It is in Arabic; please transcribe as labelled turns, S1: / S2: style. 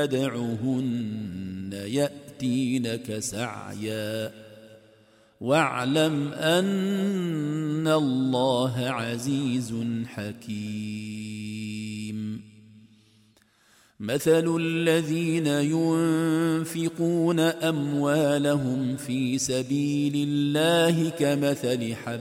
S1: تدعهن يأتينك سعيا واعلم أن الله عزيز حكيم. مثل الذين ينفقون أموالهم في سبيل الله كمثل حبة